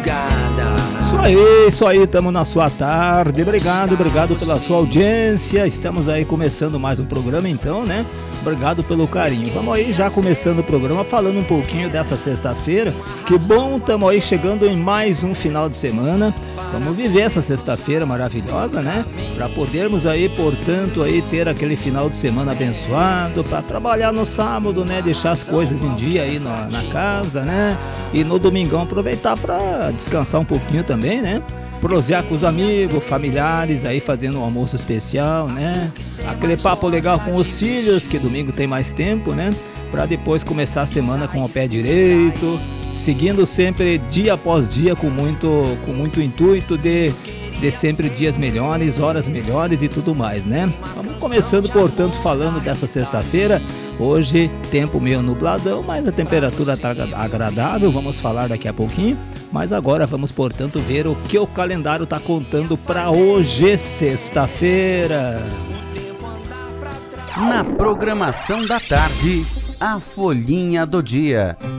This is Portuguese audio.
Isso aí, estamos na sua tarde. Obrigado pela sua audiência. Estamos aí começando mais um programa então, né? Obrigado pelo carinho. Vamos aí já começando o programa falando um pouquinho dessa sexta-feira. Que bom, estamos aí chegando em mais um final de semana. Vamos viver essa sexta-feira maravilhosa, né? Para podermos aí, portanto, aí ter aquele final de semana abençoado, para trabalhar no sábado, né? Deixar as coisas em dia aí na casa, né? E no domingão aproveitar para descansar um pouquinho também, né? Prosear com os amigos, familiares, aí fazendo um almoço especial, né? Aquele papo legal com os filhos, que domingo tem mais tempo, né? Para depois começar a semana com o pé direito, seguindo sempre dia após dia com muito intuito de sempre dias melhores, horas melhores e tudo mais, né? Vamos começando, portanto, falando dessa sexta-feira. Hoje, tempo meio nubladão, mas a temperatura está agradável, vamos falar daqui a pouquinho. Mas agora vamos, portanto, ver o que o calendário está contando para hoje, sexta-feira. Na programação da tarde, a Folhinha do Dia.